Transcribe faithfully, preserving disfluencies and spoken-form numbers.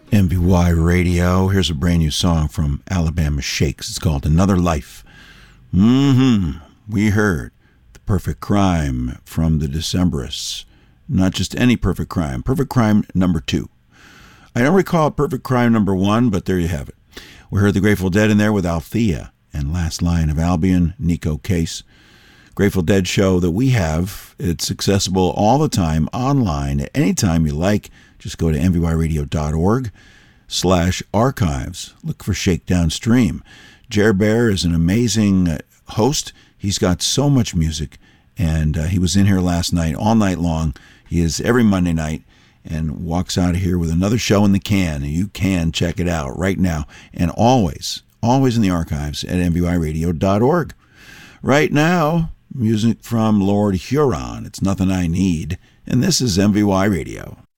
M V Y Radio. Here's a brand new song from Alabama Shakes. It's called Another Life. Mm-hmm. We heard The Perfect Crime from the Decemberists. Not just any Perfect Crime. Perfect Crime number two. I don't recall Perfect Crime number one, but there you have it. We heard the Grateful Dead in there with Althea and Last Lion of Albion, Nico Case. Grateful Dead show that we have. It's accessible all the time online at any time you like. Just go to m v y radio dot org slash archives. Look for Shakedown Stream. Jer Bear is an amazing host. He's got so much music, and uh, he was in here last night, all night long. He is every Monday night and walks out of here with another show in the can. And you can check it out right now and always, always in the archives at m v y radio dot org. Right now, music from Lord Huron. It's Nothing I Need, and this is M V Y Radio.